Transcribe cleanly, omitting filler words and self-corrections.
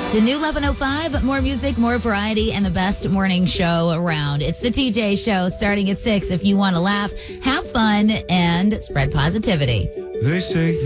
The new 11:05, more music, more variety, and the best morning show around. It's the TJ Show starting at 6. If you want to laugh, have fun, and spread positivity. They say